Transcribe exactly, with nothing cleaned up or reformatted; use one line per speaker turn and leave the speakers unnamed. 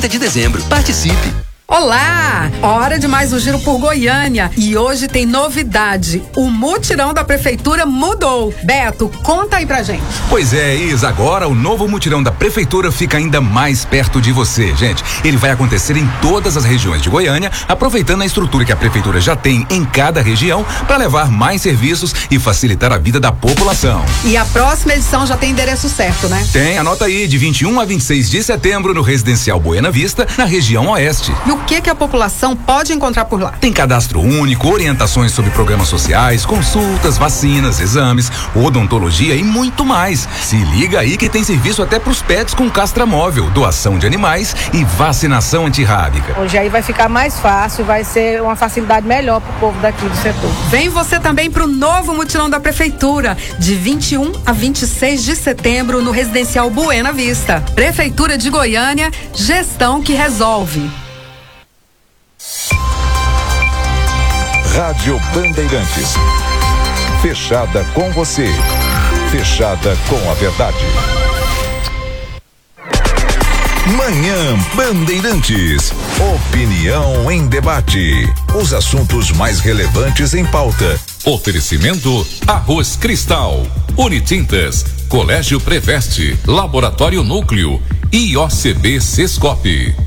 trinta de dezembro. Participe!
Olá! Hora de mais um giro por Goiânia e hoje tem novidade. O mutirão da prefeitura mudou. Beto, conta aí pra gente.
Pois é, Isa, agora o novo mutirão da prefeitura fica ainda mais perto de você, gente. Ele vai acontecer em todas as regiões de Goiânia, aproveitando a estrutura que a prefeitura já tem em cada região para levar mais serviços e facilitar a vida da população.
E a próxima edição já tem endereço certo, né?
Tem, anota aí, de vinte e um a vinte e seis de setembro no Residencial Buena Vista, na região oeste.
E o que que a população pode encontrar por lá?
Tem cadastro único, orientações sobre programas sociais, consultas, vacinas, exames, odontologia e muito mais. Se liga aí que tem serviço até pros pets com castramóvel, doação de animais e vacinação antirrábica.
Hoje aí vai ficar mais fácil, vai ser uma facilidade melhor pro povo daqui do setor.
Vem você também pro novo mutirão da prefeitura, de vinte e um a vinte e seis de setembro no Residencial Buena Vista. Prefeitura de Goiânia, gestão que resolve.
Rádio Bandeirantes. Fechada com você. Fechada com a verdade. Manhã Bandeirantes. Opinião em debate. Os assuntos mais relevantes em pauta.
Oferecimento Arroz Cristal, Unitintas, Colégio Preveste, Laboratório Núcleo e O C B Sescope.